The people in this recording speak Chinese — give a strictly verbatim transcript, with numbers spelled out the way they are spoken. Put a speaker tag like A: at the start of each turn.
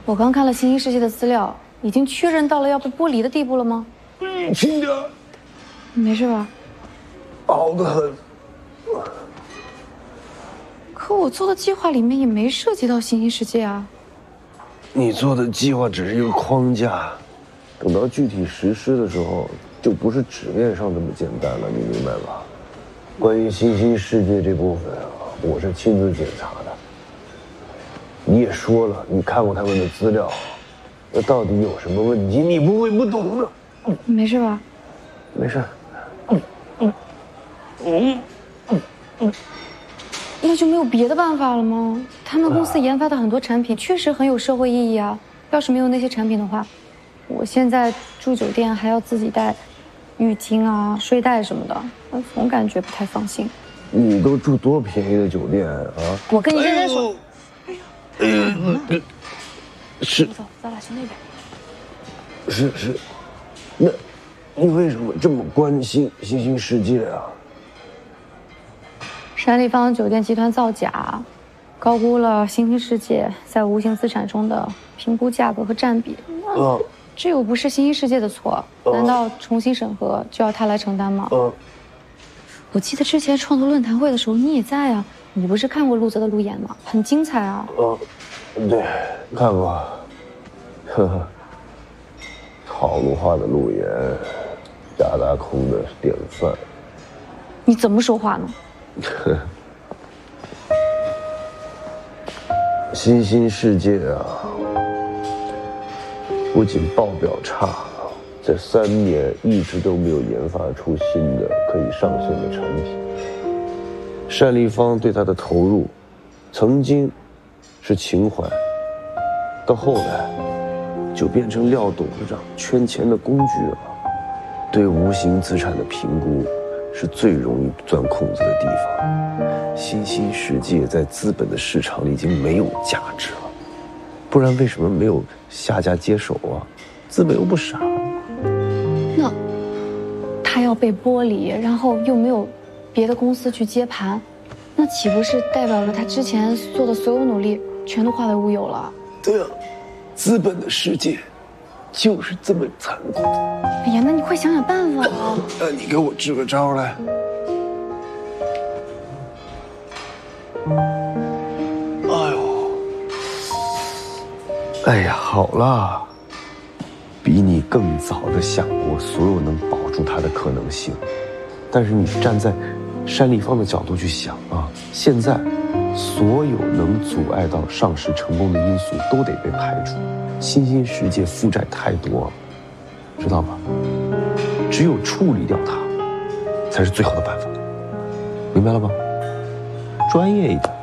A: 我刚看了新兴世界的资料，已经确认到了要被剥离的地步了吗？
B: 嗯，轻点。
A: 没事吧？
B: 熬得很。
A: 可我做的计划里面也没涉及到新兴世界啊。
B: 你做的计划只是一个框架，等到具体实施的时候，就不是纸面上那么简单了，你明白吧？关于新兴世界这部分啊，我是亲自检查的。你也说了，你看过他们的资料，那到底有什么问题？你不会不懂的。
A: 没事吧？
B: 没事。嗯嗯嗯嗯嗯。
A: 那就没有别的办法了吗？他们公司研发的很多产品确实很有社会意义啊。要是没有那些产品的话，我现在住酒店还要自己带浴巾啊、睡袋什么的，我总感觉不太放心。
B: 你都住多便宜的酒店啊？
A: 我跟你认真说。
B: 哎呀，是。
A: 走，咱俩去那边。
B: 是是，那，你为什么这么关心新兴世界啊？
A: 山立方酒店集团造假，高估了新兴世界在无形资产中的评估价格和占比。
B: 嗯，
A: 这又不是新兴世界的错，难道重新审核就要他来承担吗？
B: 嗯，
A: 我记得之前创投论坛会的时候你也在啊，你不是看过陆泽的路演吗？很精彩啊。
B: 嗯，对，看过。呵呵，套路化的路演，假大空的典范。
A: 你怎么说话呢？
B: 新兴世界啊，不仅报表差，这三年一直都没有研发出新的可以上线的产品。单立方对它的投入，曾经是情怀，到后来就变成廖董事长圈钱的工具了。对无形资产的评估是最容易钻空子的地方。新兴世界在资本的市场里已经没有价值了，不然为什么没有下家接手啊？资本又不傻。
A: 那他要被剥离，然后又没有别的公司去接盘，那岂不是代表着他之前做的所有努力全都化为乌有了？
B: 对啊，资本的世界就是这么残酷。
A: 哎呀，那你快想想办法啊！
B: 那你给我支个招来。哎呦，哎呀，好了，比你更早的想过所有能保住它的可能性，但是你站在单立方的角度去想啊，现在所有能阻碍到上市成功的因素都得被排除。新兴世界负债太多了，知道吗？只有处理掉它，才是最好的办法，明白了吗？专业一点。